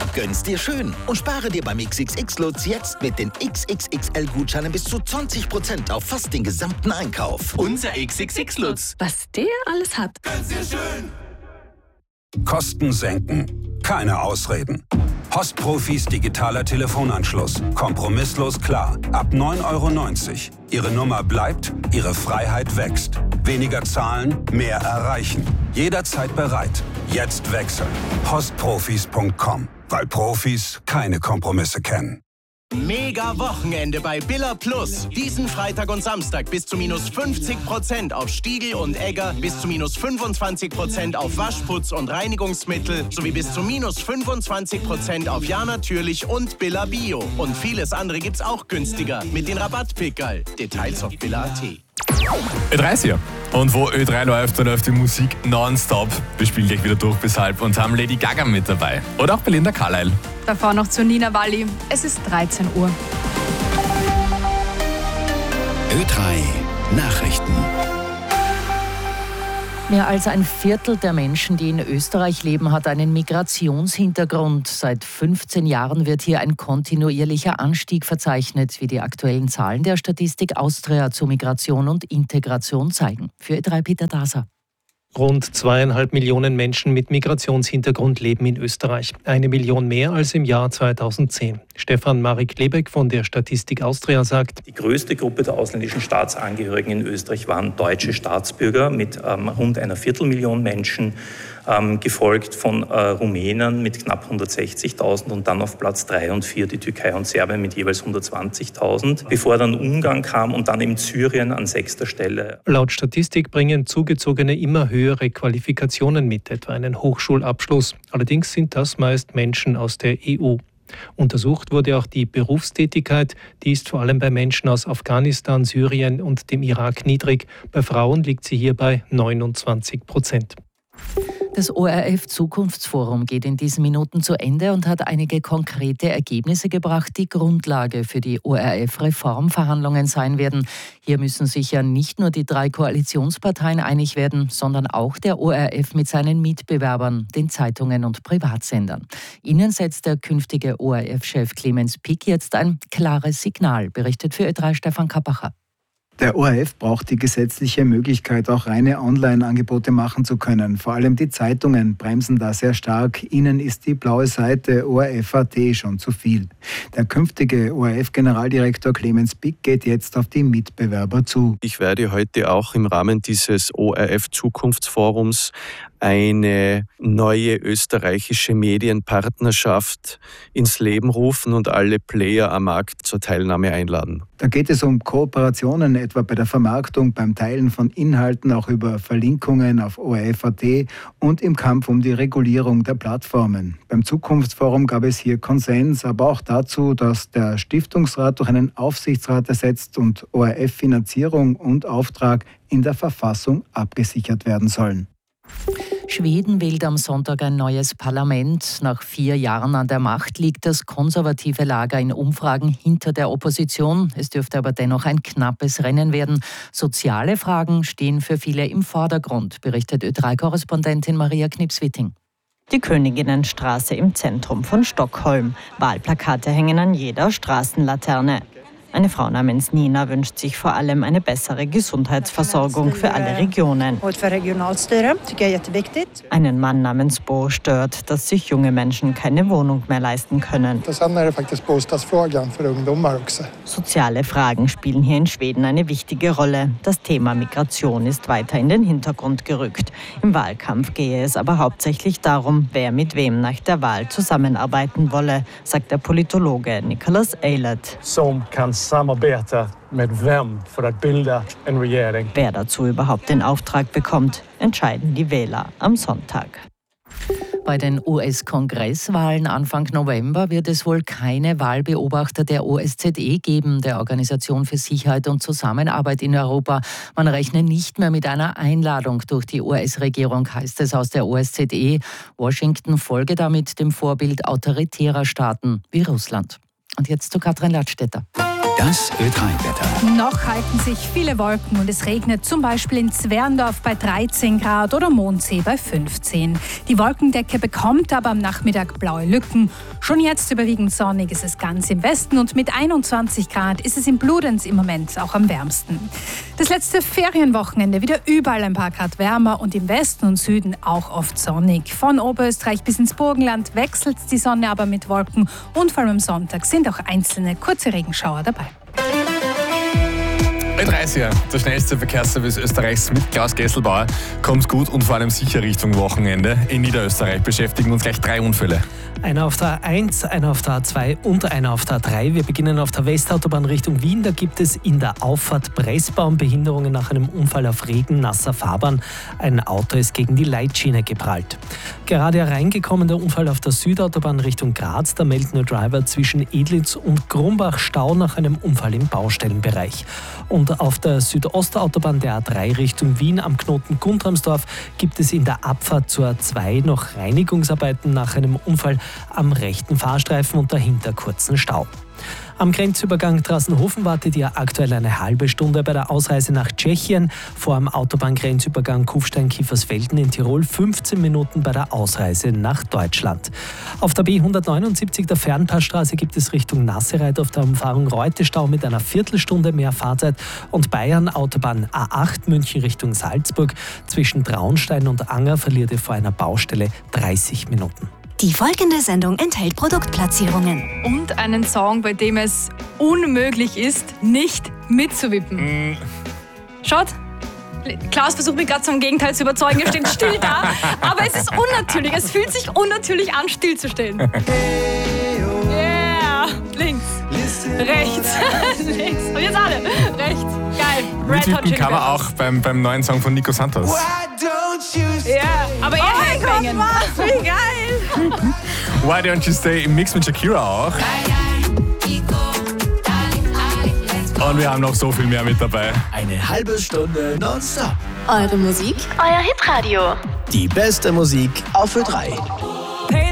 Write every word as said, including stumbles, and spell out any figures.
Gönn's dir schön und spare dir beim X X X-Lutz jetzt mit den X X X L-Gutscheinen bis zu zwanzig Prozent auf fast den gesamten Einkauf. Unser X X X-Lutz. Was der alles hat. Gönn's dir schön. Kosten senken. Keine Ausreden. Postprofis digitaler Telefonanschluss. Kompromisslos klar. Ab neun Euro neunzig. Ihre Nummer bleibt, Ihre Freiheit wächst. Weniger zahlen, mehr erreichen. Jederzeit bereit. Jetzt wechseln. postprofis punkt com. Weil Profis keine Kompromisse kennen. Mega Wochenende bei Billa Plus. Diesen Freitag und Samstag bis zu minus fünfzig Prozent auf Stiegl und Egger, bis zu minus fünfundzwanzig Prozent auf Waschputz und Reinigungsmittel sowie bis zu minus fünfundzwanzig Prozent auf Ja Natürlich und Billa Bio. Und vieles andere gibt's auch günstiger mit den Rabattpickerl. Details auf billa punkt at. Ö drei ist hier. Und wo Ö drei läuft, da läuft die Musik nonstop. Wir spielen gleich wieder durch bis halb und haben Lady Gaga mit dabei. Oder auch Belinda Carlisle. Davor noch zu Nina Walli. Es ist dreizehn Uhr. Ö drei Nachrichten. Mehr als ein Viertel der Menschen, die in Österreich leben, hat einen Migrationshintergrund. Seit fünfzehn Jahren wird hier ein kontinuierlicher Anstieg verzeichnet, wie die aktuellen Zahlen der Statistik Austria zu Migration und Integration zeigen. Für Ö drei Peter Daser. Rund zweieinhalb Millionen Menschen mit Migrationshintergrund leben in Österreich. Eine Million mehr als im Jahr zweitausendzehn. Stefan Marek-Lebeck von der Statistik Austria sagt: Die größte Gruppe der ausländischen Staatsangehörigen in Österreich waren deutsche Staatsbürger mit ähm, rund einer Viertelmillion Menschen, ähm, gefolgt von äh, Rumänen mit knapp hundertsechzigtausend und dann auf Platz drei und vier die Türkei und Serbien mit jeweils hundertzwanzigtausend, bevor dann Ungarn kam und dann eben Syrien an sechster Stelle. Laut Statistik bringen Zugezogene immer höhere Qualifikationen mit, etwa einen Hochschulabschluss. Allerdings sind das meist Menschen aus der E U. Untersucht wurde auch die Berufstätigkeit. Die ist vor allem bei Menschen aus Afghanistan, Syrien und dem Irak niedrig. Bei Frauen liegt sie hier bei neunundzwanzig Prozent. Das O R F-Zukunftsforum geht in diesen Minuten zu Ende und hat einige konkrete Ergebnisse gebracht, die Grundlage für die O R F-Reformverhandlungen sein werden. Hier müssen sich ja nicht nur die drei Koalitionsparteien einig werden, sondern auch der O R F mit seinen Mitbewerbern, den Zeitungen und Privatsendern. Ihnen setzt der künftige O R F-Chef Clemens Pick jetzt ein klares Signal, berichtet für Ö drei Stefan Kappacher. Der O R F braucht die gesetzliche Möglichkeit, auch reine Online-Angebote machen zu können. Vor allem die Zeitungen bremsen da sehr stark. Ihnen ist die blaue Seite O R F Punkt A T schon zu viel. Der künftige O R F-Generaldirektor Clemens Pick geht jetzt auf die Mitbewerber zu. Ich werde heute auch im Rahmen dieses O R F-Zukunftsforums eine neue österreichische Medienpartnerschaft ins Leben rufen und alle Player am Markt zur Teilnahme einladen. Da geht es um Kooperationen, etwa bei der Vermarktung, beim Teilen von Inhalten, auch über Verlinkungen auf O R F Punkt A T und im Kampf um die Regulierung der Plattformen. Beim Zukunftsforum gab es hier Konsens, aber auch dazu, dass der Stiftungsrat durch einen Aufsichtsrat ersetzt und O R F-Finanzierung und Auftrag in der Verfassung abgesichert werden sollen. Schweden wählt am Sonntag ein neues Parlament. Nach vier Jahren an der Macht liegt das konservative Lager in Umfragen hinter der Opposition. Es dürfte aber dennoch ein knappes Rennen werden. Soziale Fragen stehen für viele im Vordergrund, berichtet Ö drei Korrespondentin Maria Knips-Witting. Die Königinnenstraße im Zentrum von Stockholm. Wahlplakate hängen an jeder Straßenlaterne. Eine Frau namens Nina wünscht sich vor allem eine bessere Gesundheitsversorgung für alle Regionen. Einen Mann namens Bo stört, dass sich junge Menschen keine Wohnung mehr leisten können. Soziale Fragen spielen hier in Schweden eine wichtige Rolle. Das Thema Migration ist weiter in den Hintergrund gerückt. Im Wahlkampf gehe es aber hauptsächlich darum, wer mit wem nach der Wahl zusammenarbeiten wolle, sagt der Politologe Nicholas Eilert. Som kan samarbeta med vem för att bilda en regering. Wer dazu überhaupt den Auftrag bekommt, entscheiden die Wähler am Sonntag. Bei den U S-Kongresswahlen Anfang November wird es wohl keine Wahlbeobachter der O S Z E geben, der Organisation für Sicherheit und Zusammenarbeit in Europa. Man rechne nicht mehr mit einer Einladung durch die U S-Regierung, heißt es aus der O S Z E. Washington folge damit dem Vorbild autoritärer Staaten wie Russland. Und jetzt zu Katrin Ladstätter. Das Ö drei Wetter. Noch halten sich viele Wolken und es regnet zum Beispiel in Zwerndorf bei dreizehn Grad oder Mondsee bei fünfzehn. Die Wolkendecke bekommt aber am Nachmittag blaue Lücken. Schon jetzt überwiegend sonnig ist es ganz im Westen und mit einundzwanzig Grad ist es in Bludenz im Moment auch am wärmsten. Das letzte Ferienwochenende wieder überall ein paar Grad wärmer und im Westen und Süden auch oft sonnig. Von Oberösterreich bis ins Burgenland wechselt die Sonne aber mit Wolken und vor allem am Sonntag sind auch einzelne kurze Regenschauer dabei. Ö dreißig, der schnellste Verkehrsservice Österreichs mit Klaus Gesselbauer. Kommt gut und vor allem sicher Richtung Wochenende. In Niederösterreich beschäftigen uns gleich drei Unfälle. Einer auf der A eins, einer auf der A zwei und einer auf der A drei. Wir beginnen auf der Westautobahn Richtung Wien. Da gibt es in der Auffahrt Pressbaum Behinderungen nach einem Unfall auf regennasser Fahrbahn. Ein Auto ist gegen die Leitschiene geprallt. Gerade hereingekommen der Unfall auf der Südautobahn Richtung Graz. Da melden nur Driver zwischen Edlitz und Grumbach Stau nach einem Unfall im Baustellenbereich. Und auf der Südostautobahn der A drei Richtung Wien am Knoten Guntramsdorf gibt es in der Abfahrt zur A zwei noch Reinigungsarbeiten nach einem Unfall am rechten Fahrstreifen und dahinter kurzen Stau. Am Grenzübergang Trassenhofen wartet ihr aktuell eine halbe Stunde bei der Ausreise nach Tschechien. Vor dem Autobahngrenzübergang Kufstein-Kiefersfelden in Tirol fünfzehn Minuten bei der Ausreise nach Deutschland. Auf der B hundertneunundsiebzig der Fernpassstraße gibt es Richtung Nassereit auf der Umfahrung Reute Stau mit einer Viertelstunde mehr Fahrzeit und Bayern Autobahn A acht München Richtung Salzburg zwischen Traunstein und Anger verliert ihr vor einer Baustelle dreißig Minuten. Die folgende Sendung enthält Produktplatzierungen. Und einen Song, bei dem es unmöglich ist, nicht mitzuwippen. Mm. Schaut, Klaus versucht mich gerade zum Gegenteil zu überzeugen. Er steht still da, aber es ist unnatürlich. Es fühlt sich unnatürlich an, still zu stehen. Yeah, links, rechts, links. Und jetzt alle, rechts. Geil. Mitwippen kann man auch beim, beim neuen Song von Nico Santos. Ja, aber er oh hängen. Was, wie geil! Why Don't You Stay im Mix mit Shakira auch. Und wir haben noch so viel mehr mit dabei. Eine halbe Stunde nonstop. Eure Musik, euer Hitradio. Die beste Musik auf Ö drei.